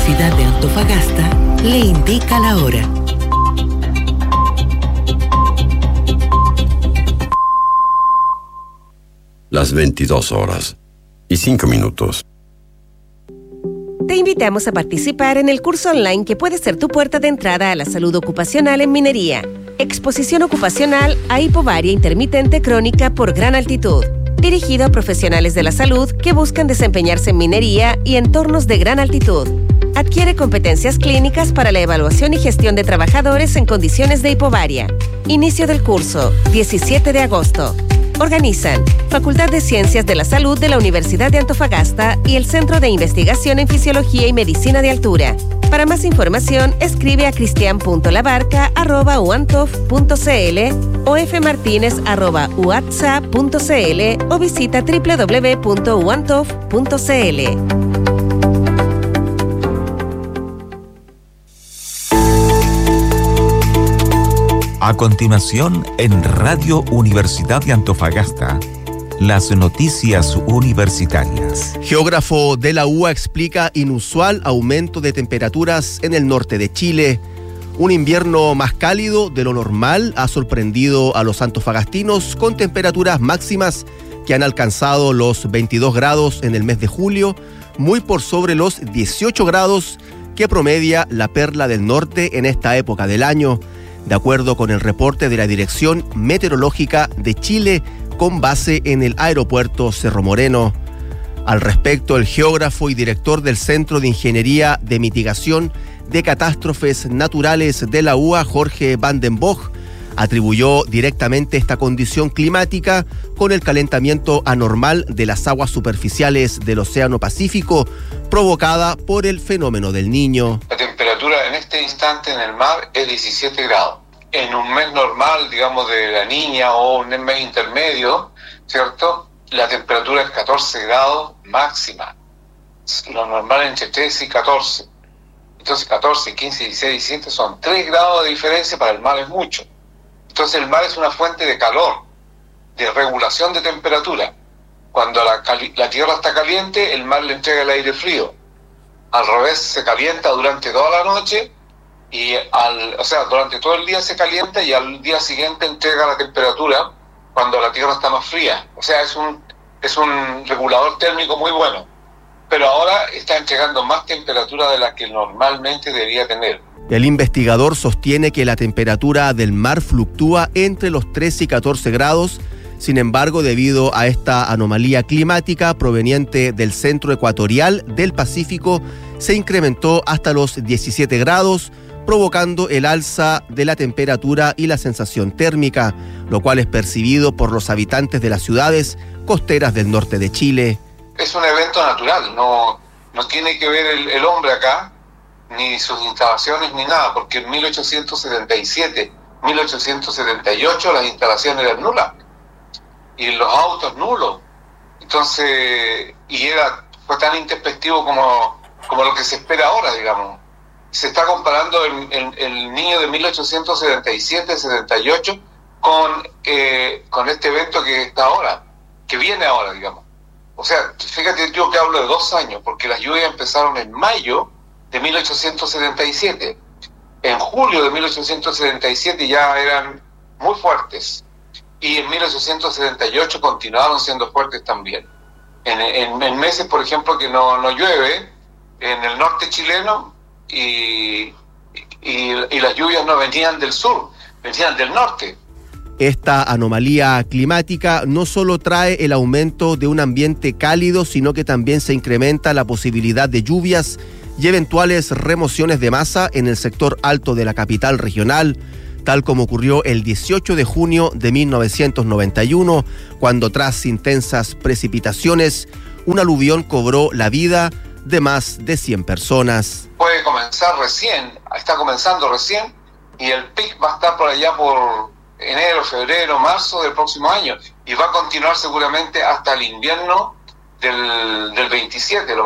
Universidad de Antofagasta le indica la hora. Las 22:05. Te invitamos a participar en el curso online que puede ser tu puerta de entrada a la salud ocupacional en minería. Exposición ocupacional a hipovaria intermitente crónica por gran altitud. Dirigido a profesionales de la salud que buscan desempeñarse en minería y entornos de gran altitud. Adquiere competencias clínicas para la evaluación y gestión de trabajadores en condiciones de hipovaria. Inicio del curso, 17 de agosto. Organizan Facultad de Ciencias de la Salud de la Universidad de Antofagasta y el Centro de Investigación en Fisiología y Medicina de Altura. Para más información, escribe a cristian.labarca@uantof.cl o fmartinez@uatsa.cl o visita www.uantof.cl. A continuación, en Radio Universidad de Antofagasta, las noticias universitarias. Geógrafo de la UA explica inusual aumento de temperaturas en el norte de Chile. Un invierno más cálido de lo normal ha sorprendido a los antofagastinos con temperaturas máximas que han alcanzado los 22 grados en el mes de julio, muy por sobre los 18 grados que promedia la Perla del Norte en esta época del año. De acuerdo con el reporte de la Dirección Meteorológica de Chile, con base en el aeropuerto Cerro Moreno. Al respecto, el geógrafo y director del Centro de Ingeniería de Mitigación de Catástrofes Naturales de la UA, Jorge Van den Bosch, atribuyó directamente esta condición climática con el calentamiento anormal de las aguas superficiales del Océano Pacífico, provocada por el fenómeno del Niño. La temperatura en este instante en el mar es 17 grados. En un mes normal, digamos, de la Niña o un mes intermedio, ¿cierto? La temperatura es 14 grados máxima. Lo normal entre 13 y 14. Entonces 14, 15, 16, 17 son 3 grados de diferencia, para el mar es mucho. Entonces el mar es una fuente de calor, de regulación de temperatura. Cuando la tierra está caliente, el mar le entrega el aire frío. Al revés, se calienta durante toda la noche, durante todo el día se calienta y al día siguiente entrega la temperatura cuando la tierra está más fría. O sea, es un regulador térmico muy bueno. Pero ahora está entregando más temperatura de la que normalmente debería tener. El investigador sostiene que la temperatura del mar fluctúa entre los 13 y 14 grados. Sin embargo, debido a esta anomalía climática proveniente del centro ecuatorial del Pacífico, se incrementó hasta los 17 grados, provocando el alza de la temperatura y la sensación térmica, lo cual es percibido por los habitantes de las ciudades costeras del norte de Chile. Es un evento natural, no tiene que ver el hombre acá, ni sus instalaciones, ni nada, porque en 1877, 1878 las instalaciones eran nulas, y los autos nulos. Entonces, fue tan introspectivo como lo que se espera ahora, digamos. Se está comparando el niño de 1877, 78 con este evento que está ahora, que viene ahora, digamos. O sea, fíjate, yo que hablo de 2 años, porque las lluvias empezaron en mayo de 1877. En julio de 1877 ya eran muy fuertes. Y en 1878 continuaron siendo fuertes también. En meses, por ejemplo, que no llueve, en el norte chileno, y las lluvias no venían del sur, venían del norte. Esta anomalía climática no solo trae el aumento de un ambiente cálido, sino que también se incrementa la posibilidad de lluvias y eventuales remociones de masa en el sector alto de la capital regional, tal como ocurrió el 18 de junio de 1991, cuando tras intensas precipitaciones, un aluvión cobró la vida de más de 100 personas. Puede comenzar recién, está comenzando recién, y el pic va a estar por allá por enero, febrero, marzo del próximo año, y va a continuar seguramente hasta el invierno del 27.